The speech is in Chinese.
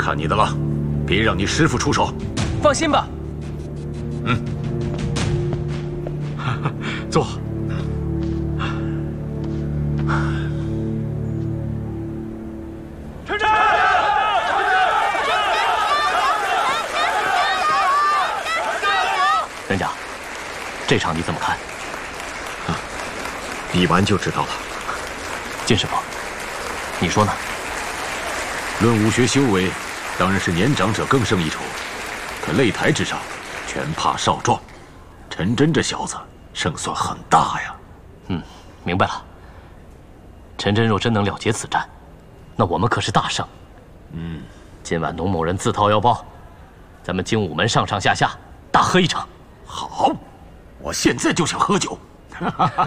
看你的了，别让你师傅出手。 放心吧。 坐。 陈真， 人家，这场你怎么看？ 比完就知道了。 金师傅，你说呢？ 论武学修为，当然是年长者更胜一筹。可擂台之上，全怕少壮。陈真这小子胜算很大呀。 明白了。陈真若真能了结此战，那我们可是大胜。今晚农某人自掏腰包，咱们精武门上上下下大喝一场。 好，我现在就想喝酒。